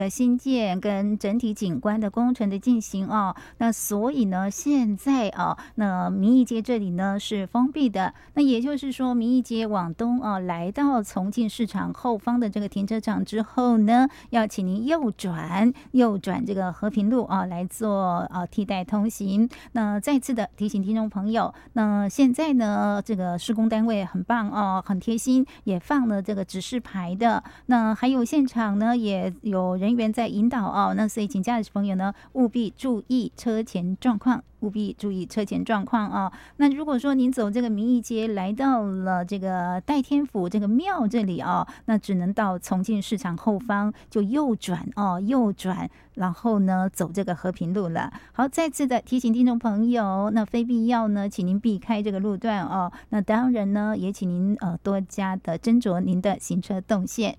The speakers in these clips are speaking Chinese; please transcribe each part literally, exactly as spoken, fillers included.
新建跟整体景观的工程的进行哦，那所以呢，现在啊，那民义街这里呢是封闭的，那也就是说，民义街往东啊，来到重庆市场后方的这个停车场之后呢，要请您右转，右转这个和平路啊，来做啊替代通行。那再次的提醒听众朋友，那现在呢，这个施工单位很棒哦，很贴心，也放了这个指示牌的，那还有现场呢也有人。人员在引导哦，那所以请驾驶朋友呢务必注意车前状况，务必注意车前状况啊。那如果说您走这个民义街来到了这个代天府这个庙这里啊，那只能到重庆市场后方就右转哦，右转，然后呢走这个和平路了。好，再次的提醒听众朋友，那非必要呢，请您避开这个路段哦。那当然呢，也请您呃多加的斟酌您的行车动线。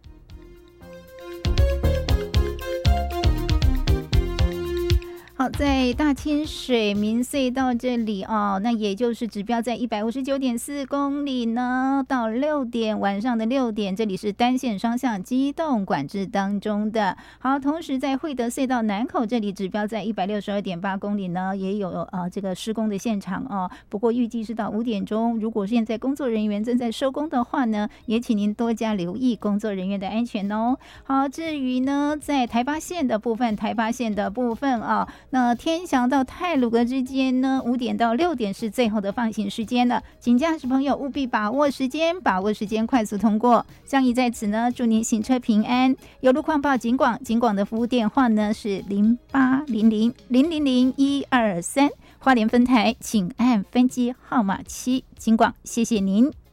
好，在大清水民隧道这里哦，那也就是指标在一百五十九点四公里呢，到六点晚上的六点，这里是单线双向机动管制当中的。好，同时在惠德隧道南口这里指标在一百六十二点八公里呢，也有呃这个施工的现场哦。不过预计是到五点钟，如果现在工作人员正在收工的话呢，也请您多加留意工作人员的安全哦。好，至于呢，在台八线的部分，台八线的部分啊。那天祥到太鲁阁之间呢，五点到六点是最后的放行时间了，请驾驶朋友务必把握时间，把握时间快速通过。相宜在此呢，祝您行车平安。有路况报警广，警广的服务电话呢是零八零零零零零一二三，花莲分台请按分机号码七，警广，谢谢您。